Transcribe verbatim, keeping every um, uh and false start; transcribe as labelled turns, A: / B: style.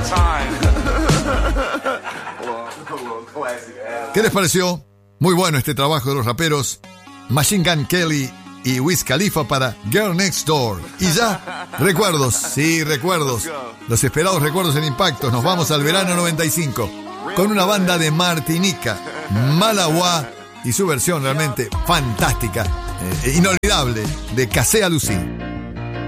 A: ¿Qué les pareció? Muy bueno este trabajo de los raperos Machine Gun Kelly y Wiz Khalifa para Girl Next Door. Y ya, recuerdos, sí, recuerdos. Los esperados recuerdos en Impactos. Nos vamos al verano noventa y cinco con una banda de Martinica, Malagua, y su versión realmente fantástica, eh, inolvidable, de Casé a Lucy.